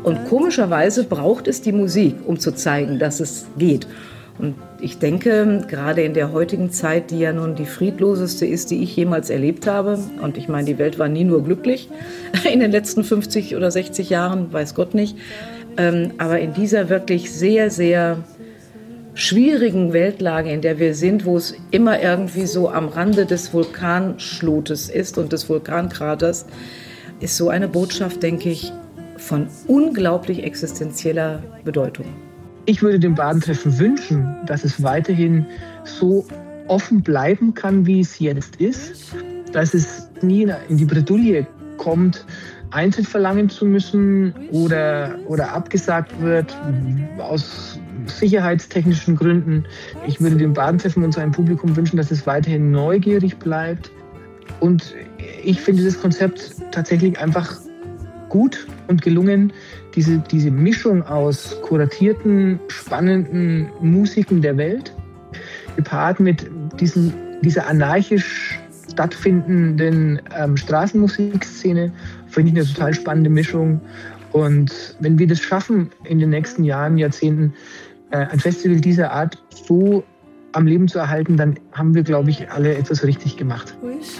Und komischerweise braucht es die Musik, um zu zeigen, dass es geht. Und ich denke, gerade in der heutigen Zeit, die ja nun die friedloseste ist, die ich jemals erlebt habe, und ich meine, die Welt war nie nur glücklich in den letzten 50 oder 60 Jahren, weiß Gott nicht, aber in dieser wirklich sehr, sehr schwierigen Weltlage, in der wir sind, wo es immer irgendwie so am Rande des Vulkanschlotes ist und des Vulkankraters, ist so eine Botschaft, denke ich, von unglaublich existenzieller Bedeutung. Ich würde dem Badentreffen wünschen, dass es weiterhin so offen bleiben kann, wie es jetzt ist, dass es nie in die Bredouille kommt, Eintritt verlangen zu müssen oder abgesagt wird aus sicherheitstechnischen Gründen. Ich würde dem Badentreffen und seinem Publikum wünschen, dass es weiterhin neugierig bleibt. Und ich finde das Konzept tatsächlich einfach gut und gelungen. Diese Mischung aus kuratierten, spannenden Musiken der Welt, gepaart mit dieser anarchisch stattfindenden Straßenmusikszene, finde ich eine total spannende Mischung. Und wenn wir das schaffen, in den nächsten Jahren, Jahrzehnten, ein Festival dieser Art so am Leben zu erhalten, dann haben wir, glaube ich, alle etwas richtig gemacht.